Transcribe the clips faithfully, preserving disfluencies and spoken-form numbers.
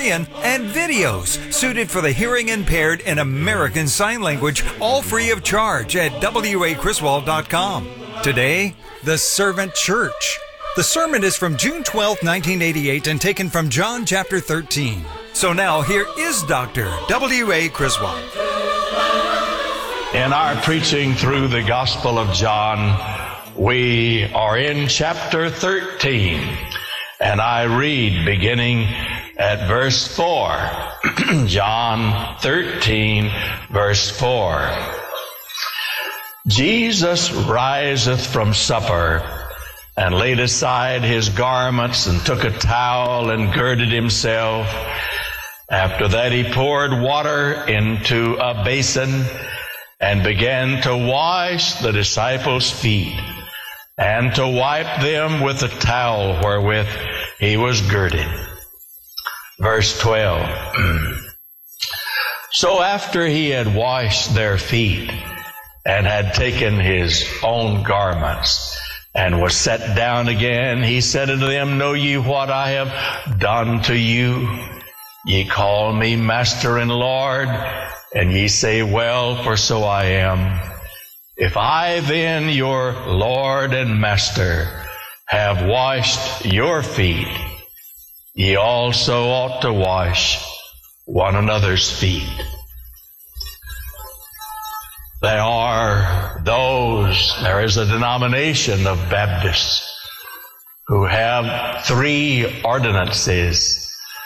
Korean, and videos suited for the hearing impaired and American Sign Language, all free of charge at w a criswell dot com. Today, the Servant Church. The sermon is from June twelfth, nineteen eighty-eight, and taken from John chapter thirteen. So now, here is Doctor W A Criswell. In our preaching through the Gospel of John, we are in chapter thirteen, and I read beginning at verse four. John thirteen, verse four. Jesus riseth from supper, and laid aside his garments, and took a towel, and girded himself. After that he poured water into a basin, and began to wash the disciples' feet, and to wipe them with the towel wherewith he was girded. Verse twelve. So after he had washed their feet, and had taken his own garments, and was set down again, he said unto them, Know ye what I have done to you? Ye call me Master and Lord, and ye say, Well, for so I am. If I then, your Lord and Master, have washed your feet, ye also ought to wash one another's feet. There are those, there is a denomination of Baptists who have three ordinances.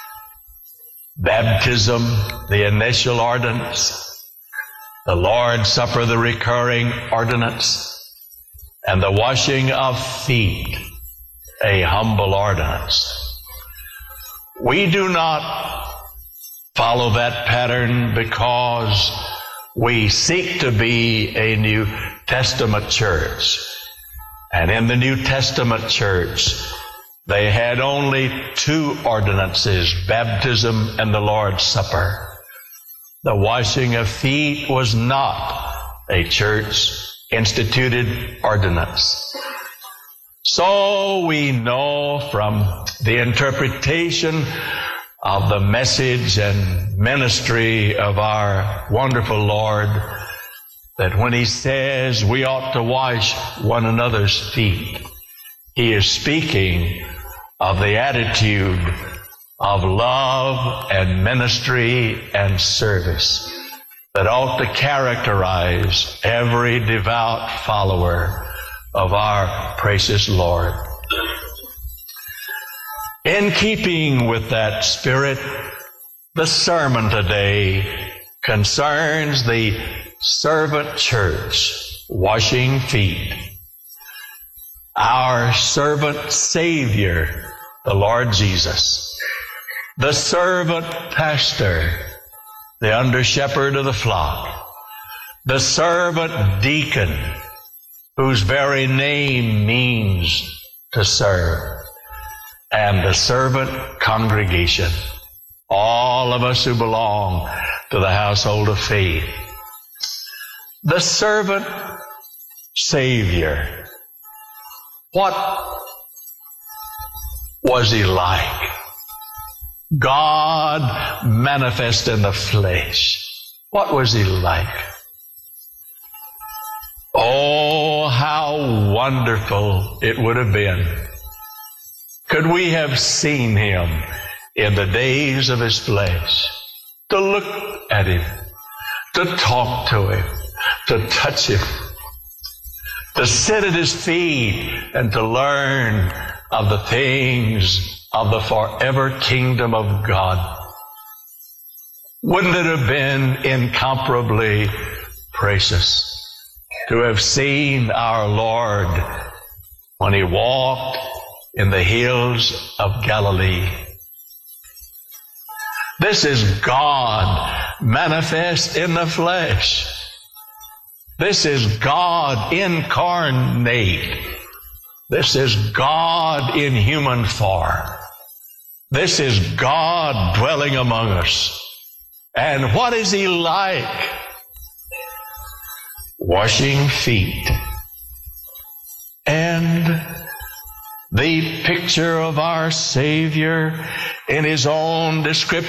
Baptism, the initial ordinance, the Lord's Supper, the recurring ordinance, and the washing of feet, a humble ordinance. We do not follow that pattern because we seek to be a New Testament church. And in the New Testament church, they had only two ordinances, baptism and the Lord's Supper. The washing of feet was not a church-instituted ordinance. So we know from the interpretation of the message and ministry of our wonderful Lord that when he says we ought to wash one another's feet, he is speaking of the attitude of love and ministry and service that ought to characterize every devout follower of our precious Lord. In keeping with that spirit, the sermon today concerns the servant church washing feet. Our servant Savior, the Lord Jesus, the servant pastor, the under-shepherd of the flock, the servant deacon, whose very name means to serve, and the servant congregation, all of us who belong to the household of faith. The servant Savior, what was he like? God manifest in the flesh. What was he like? Oh, how wonderful it would have been could we have seen him in the days of his flesh, to look at him, to talk to him, to touch him, to sit at his feet and to learn of the things of the forever kingdom of God. Wouldn't it have been incomparably precious to have seen our Lord when he walked in the hills of Galilee? This is God manifest in the flesh. This is God incarnate. This is God in human form. This is God dwelling among us. And what is he like? Washing feet. And the picture of our Savior in his own description